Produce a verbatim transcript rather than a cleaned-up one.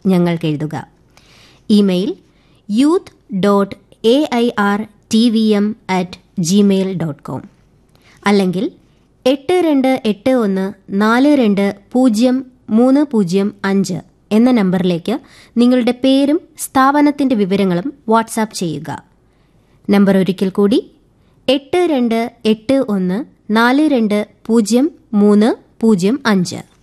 ഞങ്ങൾക്ക് എഴുതുക. Email youth dot A I R T V M at Gmail dot com അല്ലെങ്കിൽ എട്ട് രണ്ട് എട്ട് ഒന്ന് നാല് രണ്ട് പൂജ്യം മൂന്ന് പൂജ്യം അഞ്ച് എന്ന നമ്പറിലേക്ക് നിങ്ങളുടെ പേരും സ്ഥാപനത്തിൻ്റെ വിവരങ്ങളും വാട്സാപ്പ് ചെയ്യുക. നമ്പർ ഒരിക്കൽ കൂടി എട്ട് രണ്ട് എട്ട് ഒന്ന് നാല് രണ്ട് പൂജ്യം മൂന്ന് പൂജ്യം അഞ്ച്.